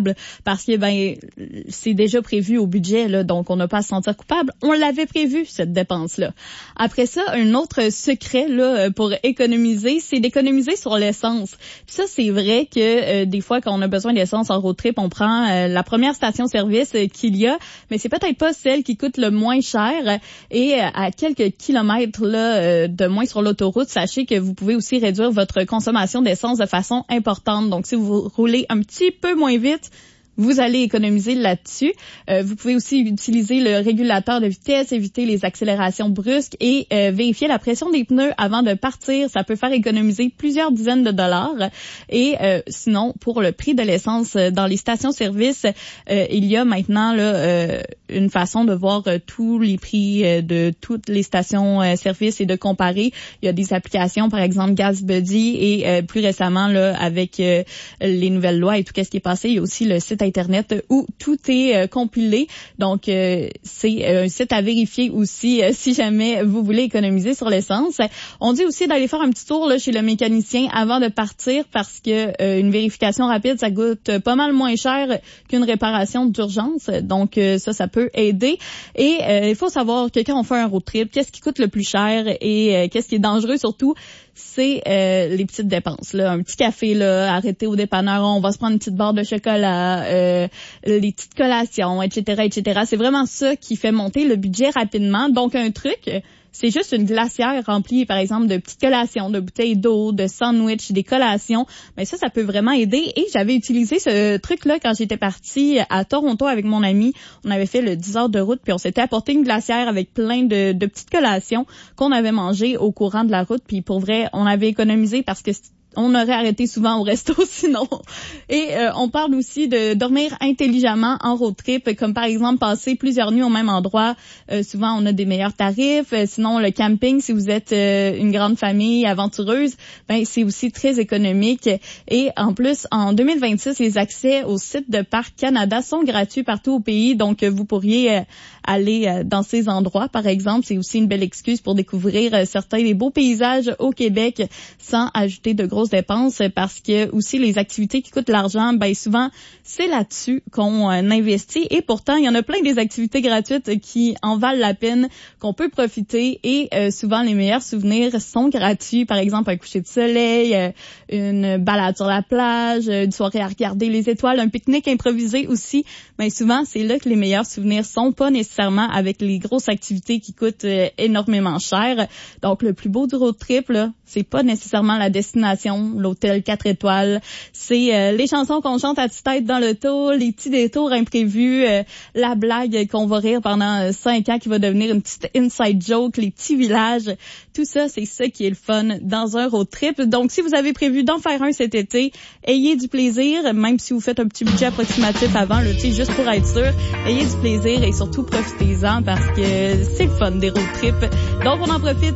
coupable parce que c'est déjà prévu au budget, là, donc on n'a pas à se sentir coupable. On l'avait prévu, cette dépense-là. Après ça, un autre secret là pour économiser, c'est d'économiser sur l'essence. Puis ça, c'est vrai que des fois, quand on a besoin d'essence en road trip, on prend la première station-service qu'il y a, mais c'est peut-être pas celle qui coûte le moins cher. Et à quelques kilomètres là de moins sur l'autoroute, sachez que vous pouvez aussi réduire votre consommation d'essence de façon importante. Donc, si vous roulez un petit peu moins vite, vous allez économiser là-dessus. Vous pouvez aussi utiliser le régulateur de vitesse, éviter les accélérations brusques et vérifier la pression des pneus avant de partir. Ça peut faire économiser plusieurs dizaines de dollars. Et sinon, pour le prix de l'essence dans les stations-service, il y a maintenant là une façon de voir tous les prix de toutes les stations-service et de comparer. Il y a des applications, par exemple GasBuddy, et plus récemment là avec les nouvelles lois et tout ce qui est passé, il y a aussi le site Internet où tout est compilé. Donc, c'est un site à vérifier aussi si jamais vous voulez économiser sur l'essence. On dit aussi d'aller faire un petit tour là, chez le mécanicien avant de partir parce que une vérification rapide, ça coûte pas mal moins cher qu'une réparation d'urgence. Donc, ça peut aider. Et il faut savoir que quand on fait un road trip, qu'est-ce qui coûte le plus cher et qu'est-ce qui est dangereux surtout, c'est les petites dépenses. Là. Un petit café, là, arrêter au dépanneur, on va se prendre une petite barre de chocolat, les petites collations, etc. C'est vraiment ça qui fait monter le budget rapidement. Donc, un truc, c'est juste une glacière remplie, par exemple, de petites collations, de bouteilles d'eau, de sandwichs, des collations. Mais ça peut vraiment aider. Et j'avais utilisé ce truc-là quand j'étais partie à Toronto avec mon ami. On avait fait le 10 heures de route, puis on s'était apporté une glacière avec plein de petites collations qu'on avait mangées au courant de la route. Puis pour vrai, on avait économisé parce que on aurait arrêté souvent au resto sinon. Et on parle aussi de dormir intelligemment en road trip, comme par exemple passer plusieurs nuits au même endroit. Souvent, on a des meilleurs tarifs. Sinon, le camping, si vous êtes une grande famille aventureuse, c'est aussi très économique. Et en plus, en 2026, les accès au site de Parc Canada sont gratuits partout au pays. Donc, vous pourriez aller dans ces endroits, par exemple. C'est aussi une belle excuse pour découvrir certains des beaux paysages au Québec sans ajouter de grosses dépenses, parce que aussi les activités qui coûtent l'argent, souvent c'est là-dessus qu'on investit, et pourtant il y en a plein des activités gratuites qui en valent la peine, qu'on peut profiter, et souvent les meilleurs souvenirs sont gratuits. Par exemple, un coucher de soleil, une balade sur la plage, une soirée à regarder les étoiles, un pique-nique improvisé aussi. Souvent c'est là que les meilleurs souvenirs sont, pas nécessairement avec les grosses activités qui coûtent énormément cher. Donc le plus beau du road trip là, c'est pas nécessairement la destination, l'hôtel 4 étoiles. C'est les chansons qu'on chante à tue-tête dans l'auto, les petits détours imprévus, la blague qu'on va rire pendant 5 ans qui va devenir une petite inside joke, les petits villages. Tout ça, c'est ça qui est le fun dans un road trip. Donc, si vous avez prévu d'en faire un cet été, ayez du plaisir, même si vous faites un petit budget approximatif avant, là, juste pour être sûr. Ayez du plaisir et surtout profitez-en parce que c'est le fun des road trips. Donc, on en profite